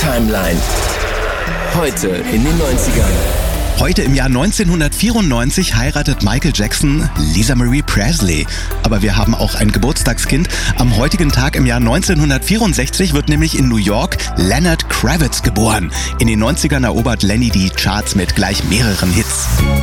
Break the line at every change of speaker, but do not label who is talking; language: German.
Timeline. Heute in den 90ern.
Heute im Jahr 1994 heiratet Michael Jackson Lisa Marie Presley. Aber wir haben auch ein Geburtstagskind. Am heutigen Tag im Jahr 1964 wird nämlich in New York Leonard Kravitz geboren. In den 90ern erobert Lenny die Charts mit gleich mehreren Hits.